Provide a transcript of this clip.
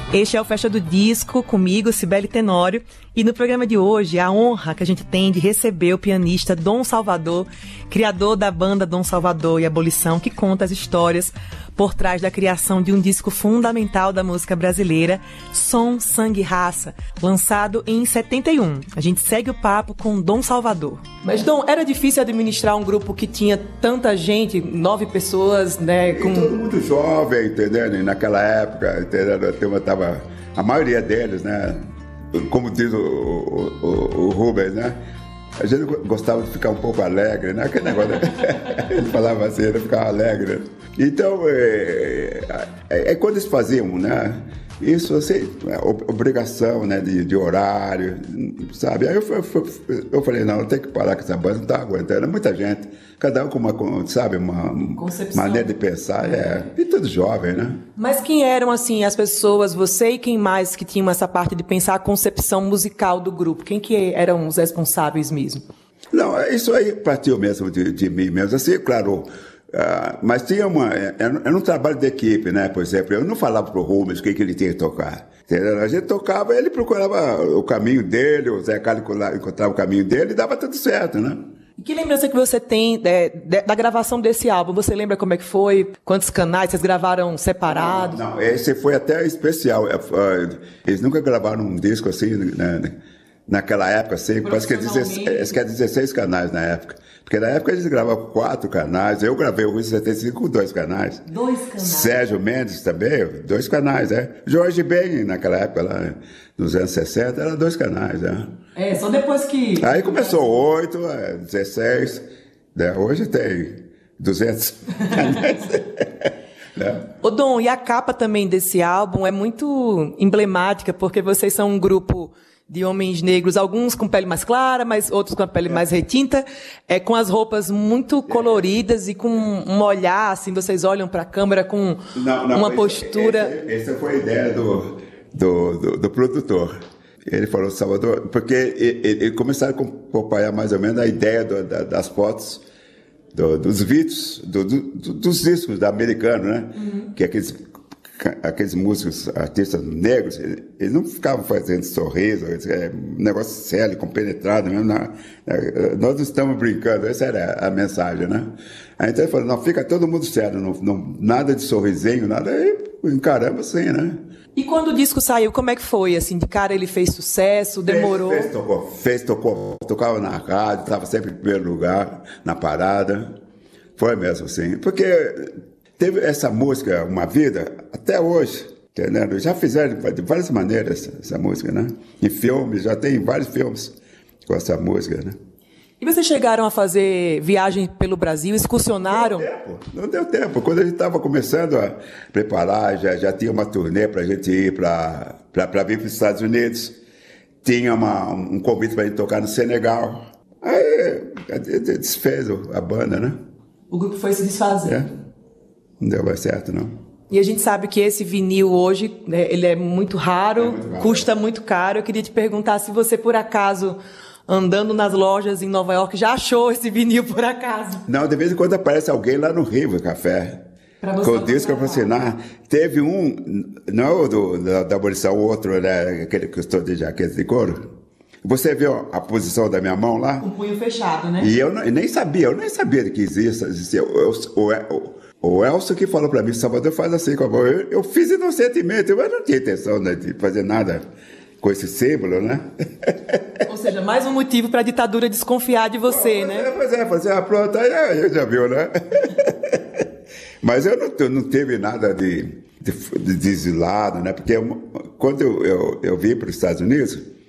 Este é o Festa do Disco, comigo, Cibele Tenório. E no programa de hoje, a honra que a gente tem de receber o pianista Dom Salvador, criador da banda Dom Salvador e Abolição, que conta as histórias por trás da criação de um disco fundamental da música brasileira, Som, Sangue e Raça, lançado em 71. A gente segue o papo com Dom Salvador. Mas, Dom, era difícil administrar um grupo que tinha tanta gente, 9 pessoas, né? Com... E todo mundo jovem, entendeu? E naquela época, entendeu? A maioria deles, né? Como diz o Rubens, né? A gente gostava de ficar um pouco alegre, né? Aquele negócio, ele falava assim, ele ficava alegre. Então, quando eles faziam, né? Isso, assim, obrigação, né? De horário, sabe? Aí eu falei, não, eu tenho que parar com essa banda, não tá aguentando. É muita gente, cada um com uma, sabe, uma maneira de pensar, e tudo jovem, né? Mas quem eram, assim, as pessoas, você e quem mais que tinham essa parte de pensar a concepção musical do grupo? Quem que eram os responsáveis mesmo? Não, isso aí partiu mesmo de mim mesmo, assim, claro... mas tinha era um trabalho de equipe, né? Por exemplo, eu não falava pro Rubens o que ele tinha que tocar. Entendeu? A gente tocava, ele procurava o caminho dele, o Zé Carlos encontrava o caminho dele e dava tudo certo, né? E que lembrança que você tem da gravação desse álbum? Você lembra como é que foi? Quantos canais? Vocês gravaram separados? Não, esse foi até especial. Eles nunca gravaram um disco assim, né? Naquela época, assim, parece que é 16 canais na época. Porque na época eles gravavam 4 canais, eu gravei o Rui 75 com 2 canais. 2 canais? Sérgio Mendes também, 2 canais, Jorge Ben, naquela época, lá nos anos 60, era 2 canais, só depois que... Aí começou 8, 16, né? Hoje tem 200 canais. Ô Dom, e a capa também desse álbum é muito emblemática, porque vocês são um grupo... de homens negros, alguns com pele mais clara, mas outros com a pele mais retinta, com as roupas muito coloridas e com um olhar, assim, vocês olham para a câmera com uma postura... Essa foi a ideia do produtor. Ele falou, Salvador, porque ele começaram a acompanhar mais ou menos a ideia das fotos, dos vídeos, dos discos da americano, né? Uhum. Que aqueles músicos, artistas negros, eles não ficavam fazendo sorriso, um negócio sério, compenetrado mesmo. Nós não estamos brincando, essa era a mensagem, né? Aí então ele falou, não, fica todo mundo sério, nada de sorrisinho, nada, aí encaramos assim, né? E quando o disco saiu, como é que foi? Assim, de cara ele fez sucesso, demorou? Tocava na rádio, estava sempre em primeiro lugar, na parada. Foi mesmo assim, porque... Teve essa música, Uma Vida, até hoje, entendeu? Já fizeram de várias maneiras essa música, né? Em filmes, já tem vários filmes com essa música, né? E vocês chegaram a fazer viagem pelo Brasil, excursionaram? Não deu tempo. Quando a gente estava começando a preparar, já tinha uma turnê para a gente ir para vir para os Estados Unidos. Tinha um convite para a gente tocar no Senegal. Aí desfez a banda, né? O grupo foi se desfazer. Não deu mais certo, não. E a gente sabe que esse vinil hoje, né, ele é muito raro, custa muito caro. Eu queria te perguntar se você, por acaso, andando nas lojas em Nova York, já achou esse vinil por acaso? Não, de vez em quando aparece alguém lá no Rio Café. Com o disco para assinar. Teve não da Abolição, o outro, né, aquele que eu estou de jaqueta de couro. Você viu a posição da minha mão lá? Com o punho fechado, né? E eu nem sabia de que existia. O Elcio que falou para mim, Salvador faz assim com a mão. Eu fiz inocentemente, mas não tinha intenção, né, de fazer nada com esse símbolo, né? Ou seja, mais um motivo para a ditadura desconfiar de você, né? Pronto, aí já viu, né? Mas eu não teve nada de exilado, né? Porque quando eu vim para os Estados Unidos,